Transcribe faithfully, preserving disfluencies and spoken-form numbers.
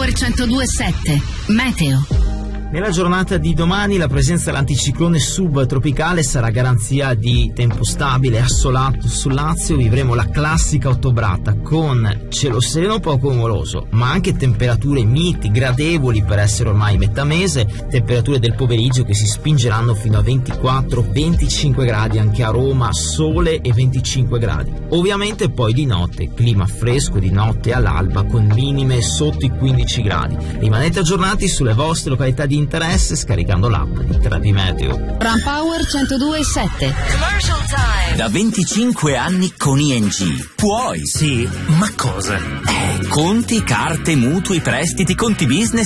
Power centodue e sette Meteo. Nella giornata di domani la presenza dell'anticiclone subtropicale sarà garanzia di tempo stabile e assolato sul Lazio. Vivremo la classica ottobrata con cielo sereno poco nuvoloso, ma anche temperature miti, gradevoli per essere ormai metà mese, temperature del pomeriggio che si spingeranno fino a ventiquattro venticinque gradi anche a Roma, sole e venticinque gradi. Ovviamente poi di notte, clima fresco di notte all'alba con minime sotto i quindici gradi. Rimanete aggiornati sulle vostre località di interesse scaricando l'app di Terapi Meteo. Ram Power centodue e sette. Commercial time. Da venticinque anni con I N G. Puoi? Sì, ma cosa? Eh, conti, carte, mutui, prestiti, conti business